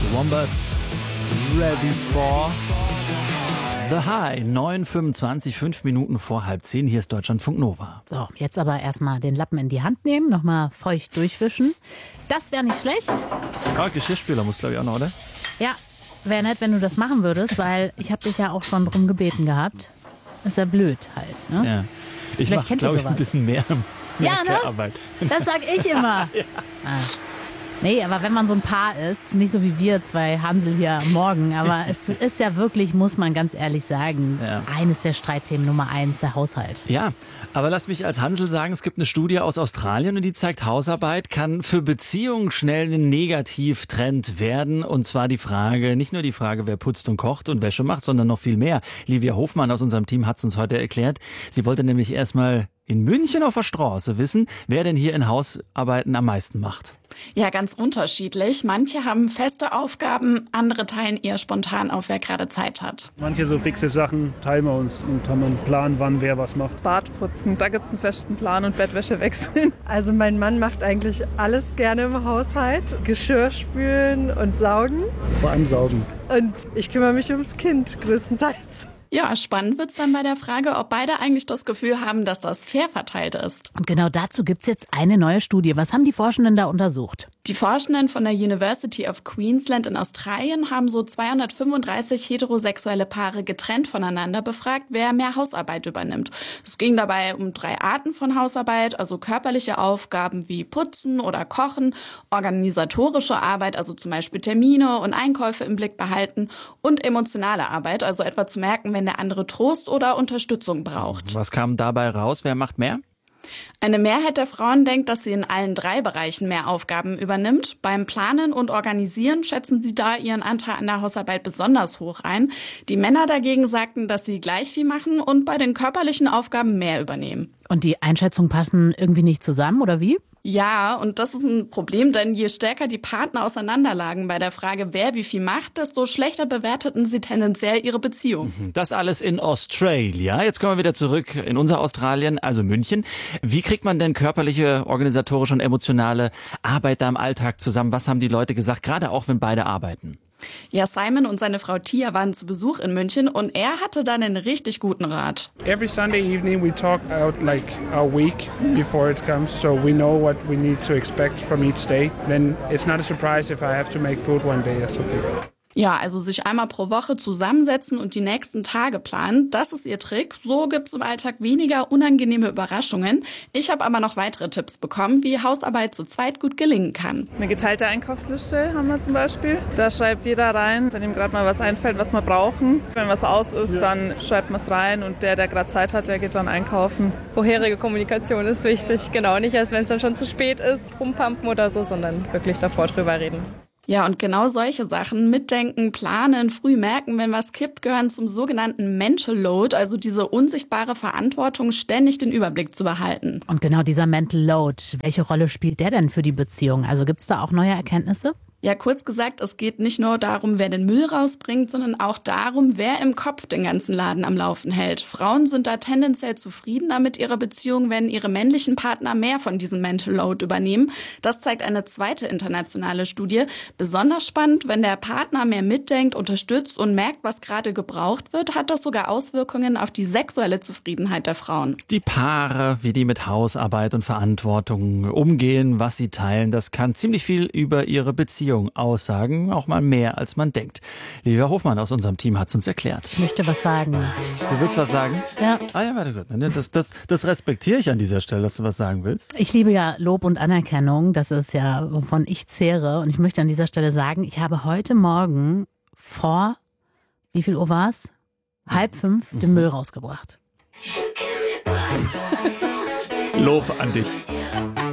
Wombats, ready for the high. 9:25, 5 Minuten vor 9:30. Hier ist Deutschlandfunk Nova. So, jetzt aber erstmal den Lappen in die Hand nehmen, nochmal feucht durchwischen. Das wäre nicht schlecht. Geschirrspüler muss, glaube ich, auch noch, oder? Ja, wäre nett, wenn du das machen würdest, weil ich habe dich ja auch schon drum gebeten gehabt. Ist ja blöd halt, ne? Ja. Ich mache, glaube ich, ein bisschen mehr ja, ne? Arbeit. Das sag ich immer. Ja. Nee, aber wenn man so ein Paar ist, nicht so wie wir zwei Hansel hier am Morgen, aber es ist ja wirklich, muss man ganz ehrlich sagen, eines der Streitthemen Nummer 1, der Haushalt. Ja, aber lass mich als Hansel sagen, es gibt eine Studie aus Australien und die zeigt, Hausarbeit kann für Beziehungen schnell ein Negativtrend werden. Und zwar nicht nur die Frage, wer putzt und kocht und Wäsche macht, sondern noch viel mehr. Livia Hofmann aus unserem Team hat es uns heute erklärt. Sie wollte nämlich erstmal in München auf der Straße wissen, wer denn hier in Hausarbeiten am meisten macht. Ja, ganz unterschiedlich. Manche haben feste Aufgaben, andere teilen eher spontan auf, wer gerade Zeit hat. Manche so fixe Sachen teilen wir uns und haben einen Plan, wann wer was macht. Bad putzen, da gibt es einen festen Plan und Bettwäsche wechseln. Also mein Mann macht eigentlich alles gerne im Haushalt. Geschirr spülen und saugen. Vor allem saugen. Und ich kümmere mich ums Kind größtenteils. Ja, spannend wird's dann bei der Frage, ob beide eigentlich das Gefühl haben, dass das fair verteilt ist. Und genau dazu gibt's jetzt eine neue Studie. Was haben die Forschenden da untersucht? Die Forschenden von der University of Queensland in Australien haben so 235 heterosexuelle Paare getrennt voneinander befragt, wer mehr Hausarbeit übernimmt. Es ging dabei um 3 Arten von Hausarbeit, also körperliche Aufgaben wie Putzen oder Kochen, organisatorische Arbeit, also zum Beispiel Termine und Einkäufe im Blick behalten und emotionale Arbeit, also etwa zu merken, wenn der andere Trost oder Unterstützung braucht. Was kam dabei raus? Wer macht mehr? Eine Mehrheit der Frauen denkt, dass sie in allen 3 Bereichen mehr Aufgaben übernimmt. Beim Planen und Organisieren schätzen sie da ihren Anteil an der Hausarbeit besonders hoch ein. Die Männer dagegen sagten, dass sie gleich viel machen und bei den körperlichen Aufgaben mehr übernehmen. Und die Einschätzungen passen irgendwie nicht zusammen, oder wie? Ja, und das ist ein Problem, denn je stärker die Partner auseinanderlagen bei der Frage, wer wie viel macht, desto schlechter bewerteten sie tendenziell ihre Beziehung. Das alles in Australia. Jetzt kommen wir wieder zurück in unser Australien, also München. Wie kriegt man denn körperliche, organisatorische und emotionale Arbeit da im Alltag zusammen? Was haben die Leute gesagt, gerade auch wenn beide arbeiten? Ja, Simon und seine Frau Tia waren zu Besuch in München und er hatte dann einen richtig guten Rat. Every Sunday evening we talk out like our week before it comes, so we know what we need to expect from each day. Then it's not a surprise if I have to make food one day or something. Ja, also sich einmal pro Woche zusammensetzen und die nächsten Tage planen, das ist ihr Trick. So gibt's im Alltag weniger unangenehme Überraschungen. Ich habe aber noch weitere Tipps bekommen, wie Hausarbeit zu zweit gut gelingen kann. Eine geteilte Einkaufsliste haben wir zum Beispiel. Da schreibt jeder rein, wenn ihm gerade mal was einfällt, was wir brauchen. Wenn was aus ist, dann schreibt man es rein und der gerade Zeit hat, der geht dann einkaufen. Vorherige Kommunikation ist wichtig, genau. Nicht erst, wenn es dann schon zu spät ist, rumpumpen oder so, sondern wirklich davor drüber reden. Ja, und genau solche Sachen, mitdenken, planen, früh merken, wenn was kippt, gehören zum sogenannten Mental Load, also diese unsichtbare Verantwortung, ständig den Überblick zu behalten. Und genau dieser Mental Load, welche Rolle spielt der denn für die Beziehung? Also gibt's da auch neue Erkenntnisse? Ja, kurz gesagt, es geht nicht nur darum, wer den Müll rausbringt, sondern auch darum, wer im Kopf den ganzen Laden am Laufen hält. Frauen sind da tendenziell zufriedener mit ihrer Beziehung, wenn ihre männlichen Partner mehr von diesem Mental Load übernehmen. Das zeigt eine zweite internationale Studie. Besonders spannend, wenn der Partner mehr mitdenkt, unterstützt und merkt, was gerade gebraucht wird, hat das sogar Auswirkungen auf die sexuelle Zufriedenheit der Frauen. Die Paare, wie die mit Hausarbeit und Verantwortung umgehen, was sie teilen, das kann ziemlich viel über ihre Beziehung aussagen, auch mal mehr als man denkt. Livia Hofmann aus unserem Team hat es uns erklärt. Ich möchte was sagen. Du willst was sagen? Ja. Ah ja, warte gut. Das respektiere ich an dieser Stelle, dass du was sagen willst. Ich liebe ja Lob und Anerkennung. Das ist ja, wovon ich zehre. Und ich möchte an dieser Stelle sagen, ich habe heute Morgen vor, wie viel Uhr war es? 4:30 den Müll rausgebracht. Lob an dich.